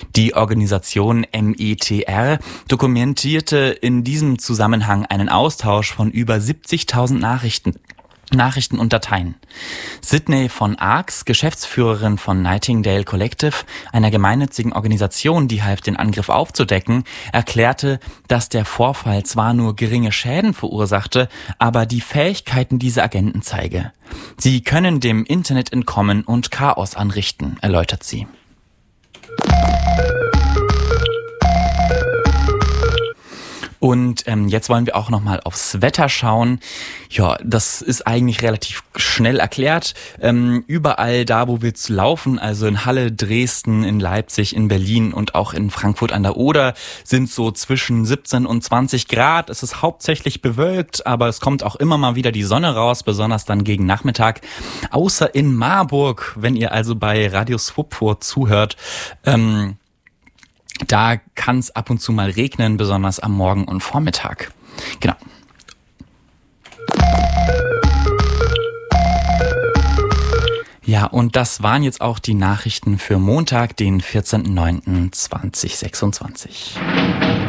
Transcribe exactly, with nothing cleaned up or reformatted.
Die Organisation M E T R dokumentierte in diesem Zusammenhang einen Austausch von über siebzigtausend Nachrichten. Nachrichten und Dateien. Sydney von Arx, Geschäftsführerin von Nightingale Collective, einer gemeinnützigen Organisation, die half, den Angriff aufzudecken, erklärte, dass der Vorfall zwar nur geringe Schäden verursachte, aber die Fähigkeiten dieser Agenten zeige. Sie können dem Internet entkommen und Chaos anrichten, erläutert sie. Und ähm, jetzt wollen wir auch nochmal aufs Wetter schauen. Ja, das ist eigentlich relativ schnell erklärt. Ähm, überall da, wo wir zu laufen, also in Halle, Dresden, in Leipzig, in Berlin und auch in Frankfurt an der Oder, sind so zwischen siebzehn und zwanzig Grad. Es ist hauptsächlich bewölkt, aber es kommt auch immer mal wieder die Sonne raus, besonders dann gegen Nachmittag. Außer in Marburg, wenn ihr also bei Radio Swupfurt zuhört, ähm, da kann es ab und zu mal regnen, besonders am Morgen und Vormittag. Genau. Ja, und das waren jetzt auch die Nachrichten für Montag, den vierzehnten neunten zweitausendsechsundzwanzig.